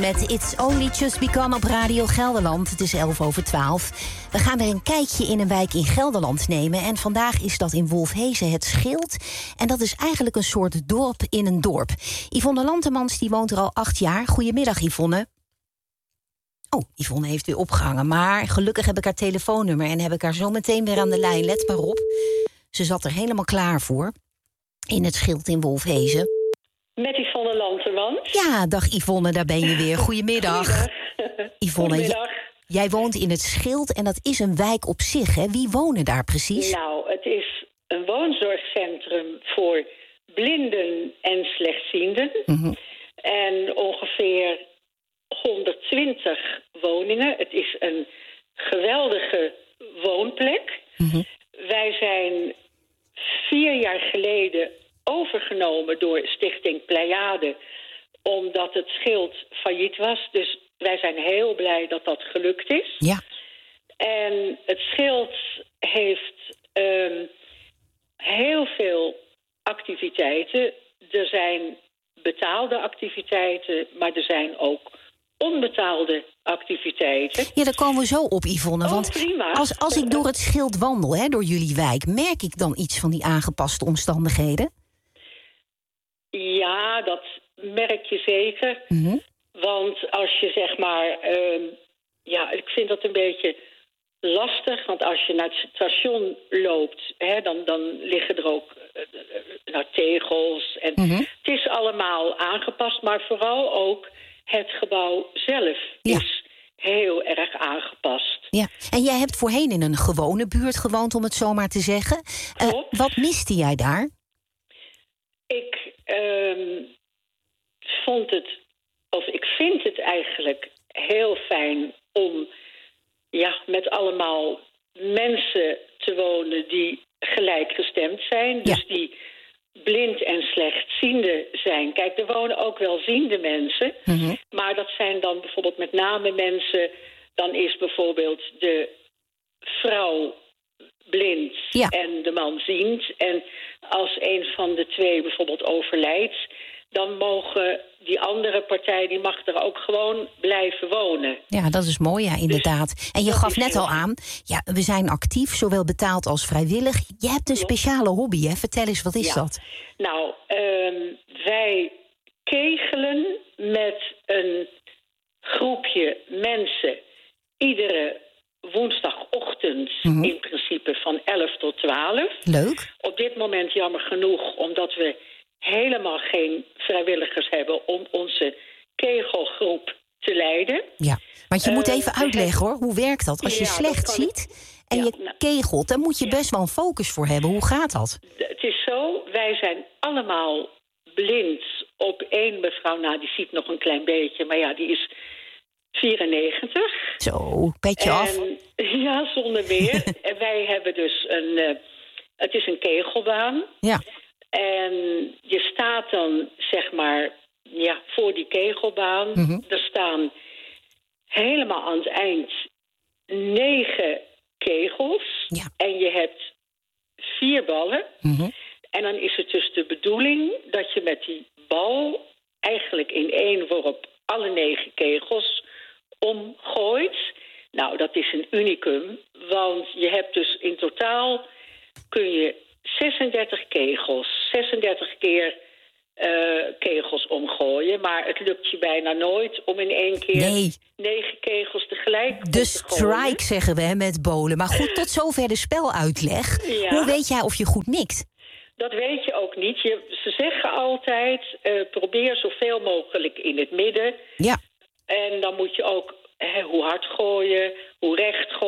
met It's Only Just Begun op Radio Gelderland. Het is 11:12. We gaan weer een kijkje in een wijk in Gelderland nemen. En vandaag is dat in Wolfhezen het Schild. En dat is eigenlijk een soort dorp in een dorp. Yvonne Lantemans die woont er al 8 jaar. Goedemiddag, Yvonne. Oh, Yvonne heeft weer opgehangen. Maar gelukkig heb ik haar telefoonnummer en heb ik haar zo meteen weer aan de lijn. Let maar op. Ze zat er helemaal klaar voor. In het Schild in Wolfhezen. Met Yvonne Lantemans. Ja, dag Yvonne, daar ben je weer. Goedemiddag. Yvonne, Goedemiddag. Jij woont in het Schild en dat is een wijk op zich, hè? Wie wonen daar precies? Nou, het is een woonzorgcentrum voor blinden en slechtzienden. Mm-hmm. En ongeveer 120 woningen. Het is een geweldige woonplek. Mm-hmm. Wij zijn 4 jaar geleden overgenomen door Stichting Pleiade, omdat het Schild failliet was. Dus wij zijn heel blij dat dat gelukt is. Ja. En het Schild heeft heel veel activiteiten. Er zijn betaalde activiteiten, maar er zijn ook onbetaalde activiteiten. Ja, daar komen we zo op, Yvonne. Want prima. Als ik door het Schild wandel, hè, door jullie wijk, merk ik dan iets van die aangepaste omstandigheden? Ja, dat merk je zeker. Mm-hmm. Want als je zeg maar... ik vind dat een beetje lastig. Want als je naar het station loopt, hè, dan liggen er ook tegels. En Het is allemaal aangepast. Maar vooral ook het gebouw zelf is heel erg aangepast. Ja, en jij hebt voorheen in een gewone buurt gewoond, om het zo maar te zeggen. Wat miste jij daar? Ik ik vind het eigenlijk heel fijn om met allemaal mensen te wonen die gelijkgestemd zijn. Ja. Dus die blind en slechtziende zijn. Kijk, er wonen ook wel ziende mensen. Mm-hmm. Maar dat zijn dan bijvoorbeeld met name mensen... Dan is bijvoorbeeld de vrouw blind en de man ziend. En als een van de twee bijvoorbeeld overlijdt, dan mogen die andere partij, die mag er ook gewoon blijven wonen. Ja, dat is mooi, ja, inderdaad. Dus, en je gaf net al aan, we zijn actief, zowel betaald als vrijwillig. Je hebt een speciale hobby, hè? Vertel eens, wat is dat? Nou, wij kegelen met een groepje mensen iedere woensdagochtend in principe van 11 tot 12. Leuk. Op dit moment jammer genoeg, omdat we helemaal geen vrijwilligers hebben om onze kegelgroep te leiden. Ja, want je moet even uitleggen, hoor. Hoe werkt dat? Als je slecht ziet en je kegelt, dan moet je best wel een focus voor hebben. Hoe gaat dat? Het is zo, wij zijn allemaal blind op één mevrouw. Die ziet nog een klein beetje, maar die is 94. Zo, petje af. Ja, zonder meer. En wij hebben dus het is een kegelbaan. Ja. En je staat dan, zeg maar, voor die kegelbaan. Mm-hmm. Er staan helemaal aan het eind 9 kegels. Ja. En je hebt 4 ballen. Mm-hmm. En dan is het dus de bedoeling dat je met die bal eigenlijk in 1 worp alle 9 kegels omgooit. Nou, dat is een unicum. Want je hebt dus in totaal kun je 36 kegels, 36 keer kegels omgooien. Maar het lukt je bijna nooit om in 1 keer 9 kegels tegelijk de te gooien. strike zeggen we met bolen. Maar goed, tot zover de speluitleg. Ja. Hoe weet jij of je goed mikt? Dat weet je ook niet. Ze zeggen altijd, probeer zoveel mogelijk in het midden. Ja. En dan moet je ook hoe hard gooien, hoe recht gooien.